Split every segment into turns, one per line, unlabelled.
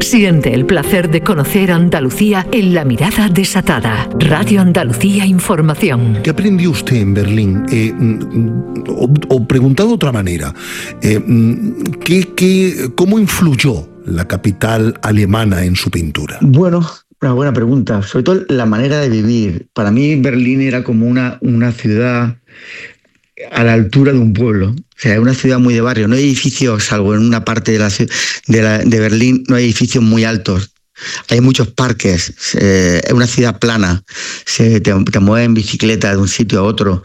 Siente el placer de conocer Andalucía en La Mirada Desatada. Radio Andalucía Información.
¿Qué aprendió usted en Berlín? O preguntado de otra manera, ¿cómo influyó la capital alemana en su pintura?
Bueno, una buena pregunta. Sobre todo la manera de vivir. Para mí Berlín era como una ciudad a la altura de un pueblo. O sea, es una ciudad muy de barrio. No hay edificios, salvo en una parte de Berlín, no hay edificios muy altos. Hay muchos parques. Es una ciudad plana. Te mueves en bicicleta de un sitio a otro.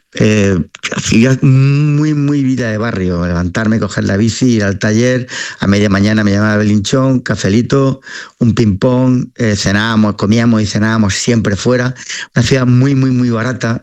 Ciudad muy, muy vida de barrio. Levantarme, coger la bici, ir al taller. A media mañana me llamaba Belinchón, cafelito, un ping-pong. Comíamos y cenábamos siempre fuera. Una ciudad muy, muy, muy barata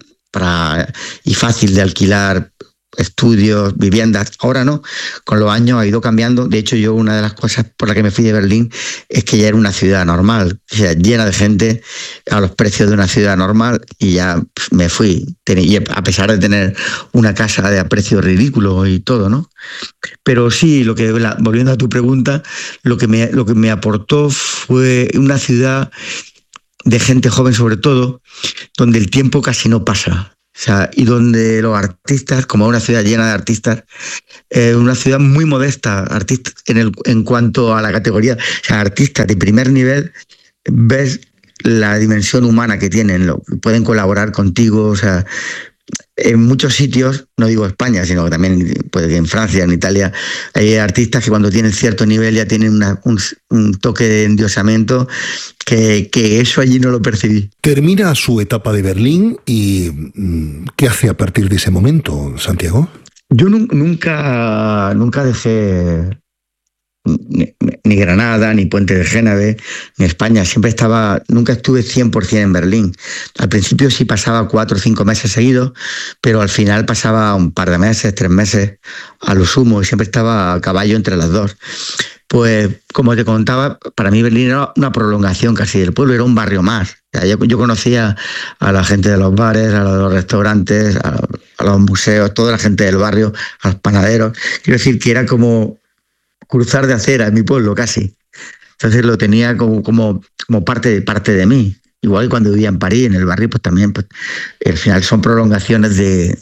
y fácil de alquilar estudios, viviendas. Ahora no, con los años ha ido cambiando. De hecho, yo una de las cosas por las que me fui de Berlín es que ya era una ciudad normal, o sea, llena de gente a los precios de una ciudad normal, y ya me fui. Y a pesar de tener una casa de a precios ridículos y todo, ¿no? Pero sí, volviendo a tu pregunta, lo que me aportó fue una ciudad de gente joven sobre todo, donde el tiempo casi no pasa. O sea, y donde los artistas, como una ciudad llena de artistas, una ciudad muy modesta, artistas en cuanto a la categoría, o sea, artistas de primer nivel, ves la dimensión humana que tienen, pueden colaborar contigo, o sea, en muchos sitios, no digo España, sino que también puede que en Francia, en Italia, hay artistas que cuando tienen cierto nivel ya tienen un toque de endiosamiento que eso allí no lo percibí.
Termina su etapa de Berlín y ¿qué hace a partir de ese momento, Santiago?
Yo nunca dejé ni Granada, ni Puente de Génave, ni España. Nunca estuve 100% en Berlín. Al principio sí pasaba 4 o 5 meses seguidos, pero al final pasaba un par de meses, 3 meses a lo sumo, y siempre estaba a caballo entre las dos. Pues, como te contaba, para mí Berlín era una prolongación casi del pueblo, era un barrio más. O sea, yo conocía a la gente de los bares, a los restaurantes, a los museos, toda la gente del barrio, a los panaderos. Quiero decir que era como cruzar de acera en mi pueblo casi. Entonces lo tenía como parte de mí. Igual que cuando vivía en París, en el barrio, pues también, pues, al final son prolongaciones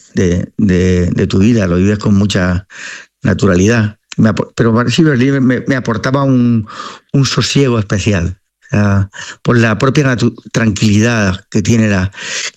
de tu vida, lo vives con mucha naturalidad. Pero sí, Berlín me aportaba un sosiego especial. O sea, por la propia tranquilidad que tiene la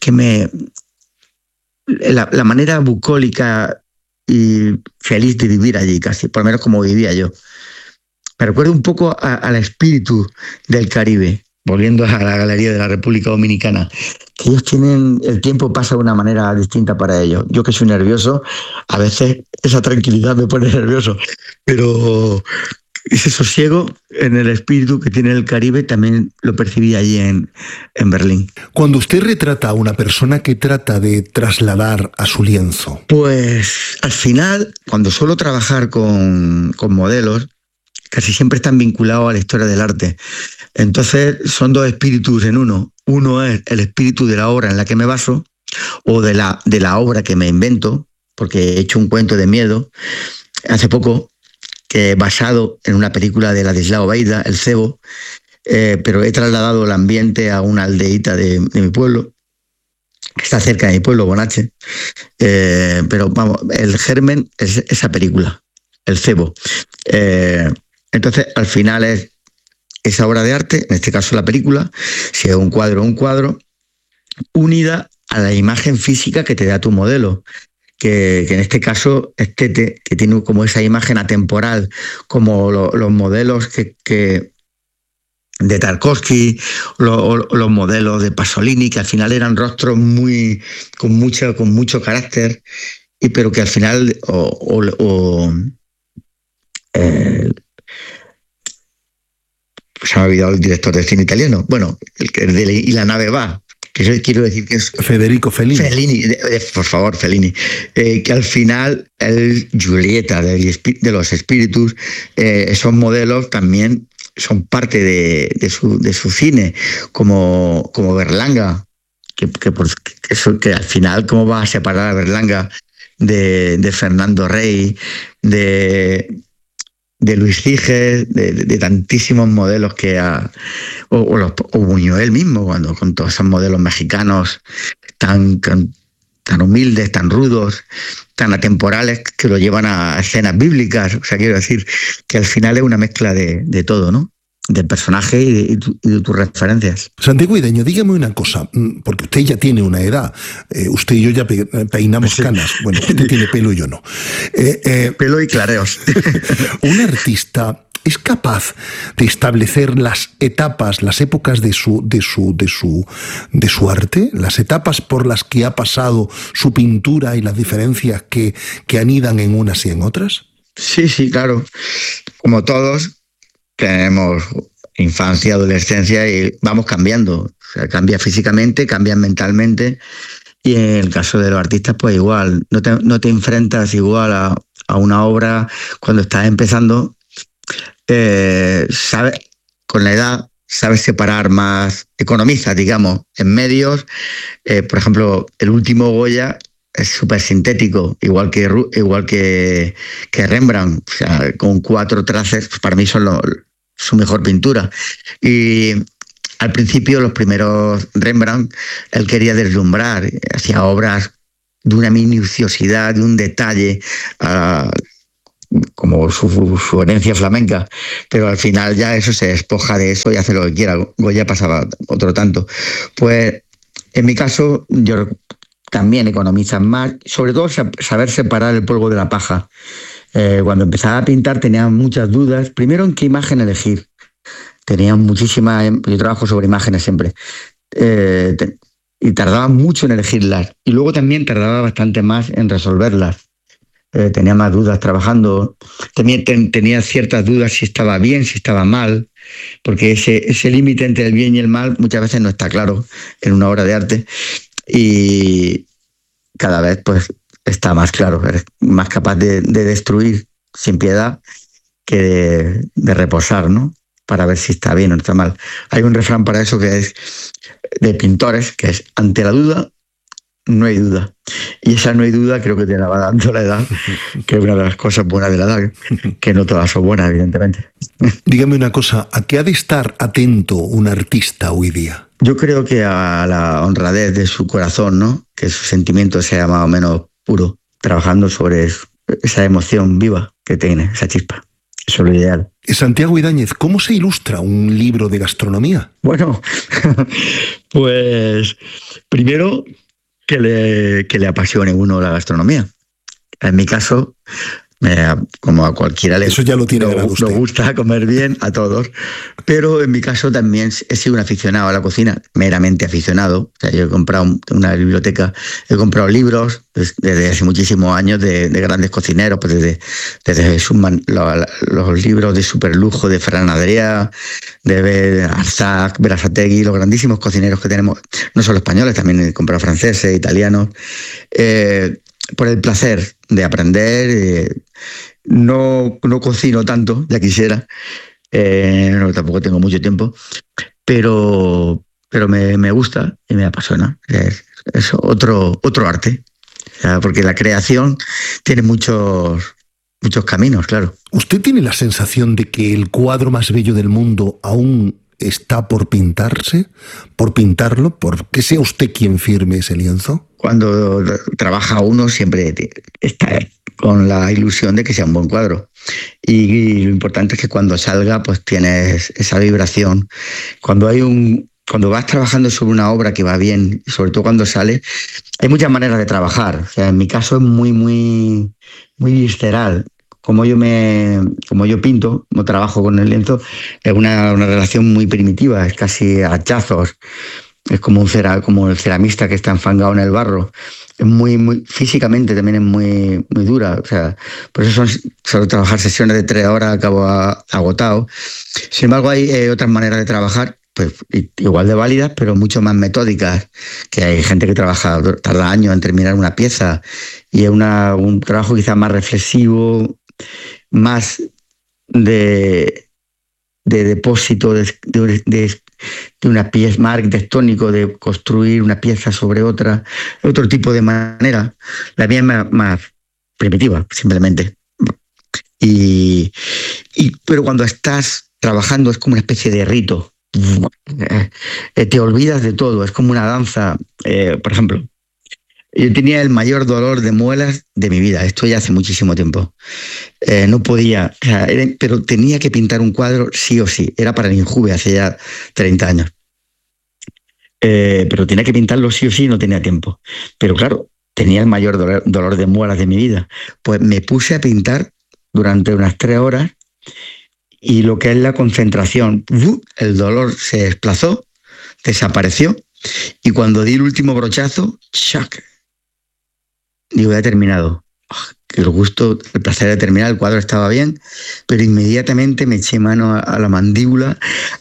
manera bucólica y feliz de vivir allí, casi, por lo menos como vivía yo. Me recuerda un poco al espíritu del Caribe, volviendo a la Galería de la República Dominicana, que ellos tienen, el tiempo pasa de una manera distinta para ellos. Yo que soy nervioso, a veces esa tranquilidad me pone nervioso, pero ese sosiego en el espíritu que tiene el Caribe también lo percibí allí en Berlín.
Cuando usted retrata a una persona, ¿qué trata de trasladar a su lienzo?
Pues al final, cuando suelo trabajar con modelos, casi siempre están vinculados a la historia del arte. Entonces son dos espíritus en uno. Uno es el espíritu de la obra en la que me baso, o de la obra que me invento, porque he hecho un cuento de miedo hace poco, basado en una película de Ladislao Beida, El Cebo, pero he trasladado el ambiente a una aldeíta de mi pueblo, que está cerca de mi pueblo, Bonache, pero vamos, el germen es esa película, El Cebo. Entonces, al final es esa obra de arte, en este caso la película, si es un cuadro, unida a la imagen física que te da tu modelo. Que en este caso es Tete, que tiene como esa imagen atemporal, como los modelos que de Tarkovsky, los modelos de Pasolini, que al final eran rostros con mucho carácter, pero que al final se me ha olvidado el director de cine italiano, bueno, el de Y la nave va, que yo quiero decir que es
Federico Fellini.
Por favor, Fellini. Que al final el Giulietta de los espíritus, esos modelos también son parte de su cine, como Berlanga, que al final, ¿cómo vas a separar a Berlanga de Fernando Rey, de Luis Siges, de tantísimos modelos que o Buñuel mismo, cuando con todos esos modelos mexicanos tan humildes, tan rudos, tan atemporales, que lo llevan a escenas bíblicas. O sea, quiero decir que al final es una mezcla de todo, ¿no? Del personaje y de tus referencias.
Santiago Guideño, dígame una cosa, porque usted ya tiene una edad, usted y yo ya peinamos canas, bueno, usted tiene pelo y yo no.
Pelo y clareos.
Un artista es capaz de establecer las etapas, las épocas de su arte, las etapas por las que ha pasado su pintura y las diferencias que anidan en unas y en otras.
Sí, claro. Como todos, tenemos infancia, adolescencia y vamos cambiando. O sea, cambia físicamente, cambia mentalmente, y en el caso de los artistas pues igual. No te enfrentas igual a una obra cuando estás empezando. Sabes, con la edad sabes separar más, economizas, digamos, en medios. Por ejemplo, el último Goya es súper sintético, igual que Rembrandt. O sea, con 4 traces, pues para mí son su mejor pintura. Y al principio, los primeros Rembrandt, él quería deslumbrar, hacía obras de una minuciosidad, de un detalle, como su herencia flamenca, pero al final ya eso se despoja de eso y hace lo que quiera. Goya pasaba otro tanto. Pues en mi caso, yo también economizas más, sobre todo saber separar el polvo de la paja. Cuando empezaba a pintar tenía muchas dudas, primero en qué imagen elegir. Tenía muchísimas, yo trabajo sobre imágenes siempre, y tardaba mucho en elegirlas, y luego también tardaba bastante más en resolverlas. Tenía más dudas trabajando, tenía ciertas dudas si estaba bien, si estaba mal, porque ese límite entre el bien y el mal muchas veces no está claro en una obra de arte, y cada vez pues está más claro, eres más capaz de destruir sin piedad que de reposar, ¿no? Para ver si está bien o está mal. Hay un refrán para eso que es de pintores, que es: ante la duda no hay duda. Y esa no hay duda creo que te la va dando la edad, que es una de las cosas buenas de la edad, que no todas son buenas, evidentemente.
Dígame una cosa, ¿a qué ha de estar atento un artista hoy día?
Yo creo que a la honradez de su corazón, ¿no? Que su sentimiento sea más o menos puro, trabajando sobre esa emoción viva que tiene, esa chispa. Eso es lo ideal.
Santiago Ibáñez, ¿cómo se ilustra un libro de gastronomía?
Bueno, pues primero que le apasione uno la gastronomía. En mi caso, como a cualquiera
eso ya lo tiene ganado usted.
Nos gusta comer bien a todos, pero en mi caso también he sido un aficionado a la cocina, meramente aficionado. O sea, yo he comprado una biblioteca, he comprado libros desde hace muchísimos años de grandes cocineros, pues desde los libros de superlujo de Ferran Adrià, de Arsac, Berasategui, los grandísimos cocineros que tenemos, no solo españoles, también he comprado franceses, italianos, por el placer de aprender. No cocino tanto, ya quisiera, tampoco tengo mucho tiempo, pero me gusta y me apasiona. Es otro arte, o sea, porque la creación tiene muchos caminos, claro.
¿Usted tiene la sensación de que el cuadro más bello del mundo aún está por pintarse, por pintarlo, por que sea usted quien firme ese lienzo?
Cuando trabaja uno siempre está con la ilusión de que sea un buen cuadro, y lo importante es que cuando salga pues tienes esa vibración. Cuando vas trabajando sobre una obra que va bien, sobre todo cuando sale, hay muchas maneras de trabajar. O sea, en mi caso es muy muy muy visceral. Como yo pinto, como trabajo con el lienzo, es una relación muy primitiva, es casi a hachazos. Es como el ceramista que está enfangado en el barro. Es muy físicamente también es muy muy dura. O sea, por eso solo trabajar sesiones de 3 horas, acabo agotado. Sin embargo, hay otras maneras de trabajar, pues igual de válidas, pero mucho más metódicas. Que hay gente que tarda años en terminar una pieza, y es un trabajo quizás más reflexivo, más de depósito de una pieza, más arquitectónico, de construir una pieza sobre otra, otro tipo de manera. La mía es más primitiva, simplemente. Pero cuando estás trabajando es como una especie de rito. Te olvidas de todo, es como una danza. Por ejemplo, yo tenía el mayor dolor de muelas de mi vida, esto ya hace muchísimo tiempo. No podía, pero tenía que pintar un cuadro sí o sí, era para el Injuve hace ya 30 años. Pero tenía que pintarlo sí o sí, no tenía tiempo. Pero claro, tenía el mayor dolor de muelas de mi vida. Pues me puse a pintar durante unas 3 horas y lo que es la concentración, el dolor se desplazó, desapareció, y cuando di el último brochazo, ¡chac! Digo, ya he terminado. El gusto, el placer de terminar, el cuadro estaba bien, pero inmediatamente me eché mano a la mandíbula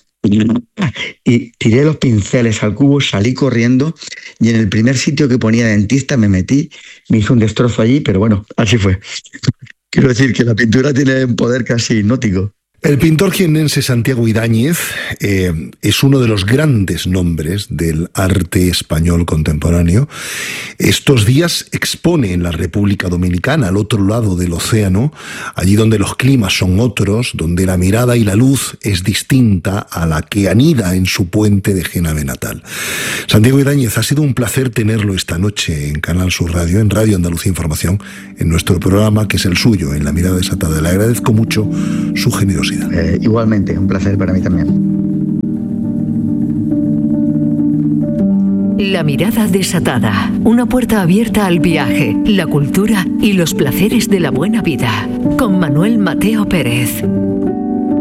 y tiré los pinceles al cubo, salí corriendo y en el primer sitio que ponía dentista me metí, me hizo un destrozo allí, pero bueno, así fue. Quiero decir que la pintura tiene un poder casi hipnótico.
El pintor jiennense Santiago Ibáñez es uno de los grandes nombres del arte español contemporáneo. Estos días expone en la República Dominicana, al otro lado del océano, allí donde los climas son otros, donde la mirada y la luz es distinta a la que anida en su puente de Génave natal. Santiago Ibáñez, ha sido un placer tenerlo esta noche en Canal Sur Radio, en Radio Andalucía Información, en nuestro programa que es el suyo, en La Mirada Desatada. Le agradezco mucho su generosidad.
Igualmente, un placer para mí también.
La Mirada Desatada, una puerta abierta al viaje, la cultura y los placeres de la buena vida, con Manuel Mateo Pérez.